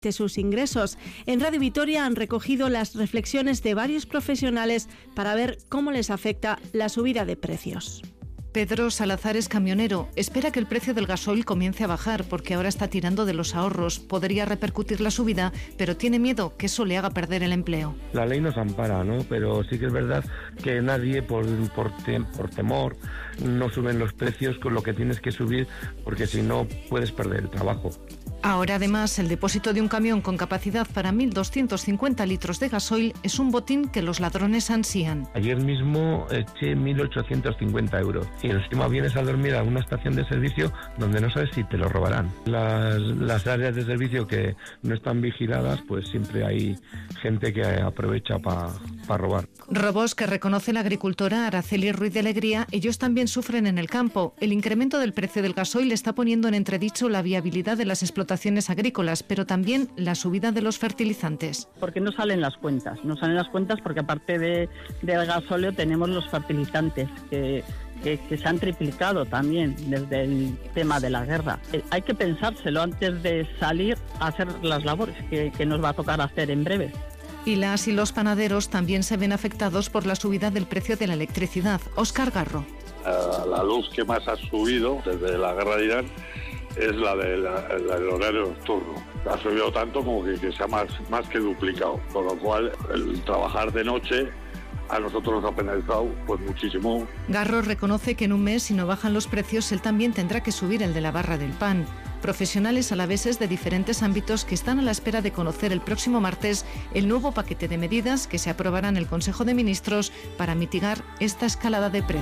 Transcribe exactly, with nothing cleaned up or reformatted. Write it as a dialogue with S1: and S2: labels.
S1: de sus ingresos. En Radio Vitoria han recogido las reflexiones de varios profesionales para ver cómo les afecta la subida de precios.
S2: Pedro Salazar es camionero. Espera que el precio del gasoil comience a bajar porque ahora está tirando de los ahorros. Podría repercutir la subida, pero tiene miedo que eso le haga perder el empleo.
S3: La ley nos ampara, ¿no? Pero sí que es verdad que nadie, por, por, te, por temor, no suben los precios con lo que tienes que subir porque si no puedes perder el trabajo.
S2: Ahora, además, el depósito de un camión con capacidad para mil doscientos cincuenta litros de gasoil es un botín que los ladrones ansían.
S3: Ayer mismo eché mil ochocientos cincuenta euros y encima vienes a dormir a una estación de servicio donde no sabes si te lo robarán. Las, las áreas de servicio que no están vigiladas, pues siempre hay gente que aprovecha para pa robar.
S2: Robos que reconoce la agricultora Araceli Ruiz de Alegría, ellos también sufren en el campo. El incremento del precio del gasoil está poniendo en entredicho la viabilidad de las explotaciones agrícolas, pero también la subida de los fertilizantes.
S4: Porque no salen las cuentas, no salen las cuentas porque aparte de, del gasóleo tenemos los fertilizantes que, que, que se han triplicado también desde el tema de la guerra. Eh, hay que pensárselo antes de salir a hacer las labores que, que nos va a tocar hacer en breve.
S2: Y las y los panaderos también se ven afectados por la subida del precio de la electricidad. Óscar Garro.
S5: Uh, la luz que más ha subido desde la guerra de Irán es la, de la, la del horario nocturno. Ha subido tanto como que, que se ha más, más que duplicado, con lo cual el trabajar de noche a nosotros nos ha penalizado pues muchísimo.
S2: Garro reconoce que en un mes, si no bajan los precios, él también tendrá que subir el de la barra del pan. Profesionales alaveses de diferentes ámbitos que están a la espera de conocer el próximo martes el nuevo paquete de medidas que se aprobará en el Consejo de Ministros para mitigar esta escalada de precios.